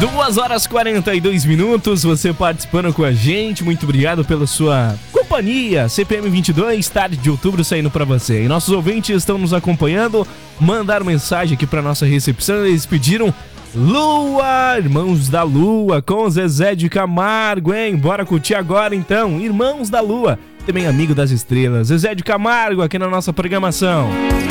2h42, você participando com a gente, muito obrigado pela sua companhia. CPM 22, tarde de outubro saindo pra você. E nossos ouvintes estão nos acompanhando, mandaram mensagem aqui pra nossa recepção, eles pediram Lua, Irmãos da Lua, com Zezé de Camargo, hein? Bora curtir agora então, Irmãos da Lua, também amigo das estrelas, Zezé de Camargo aqui na nossa programação.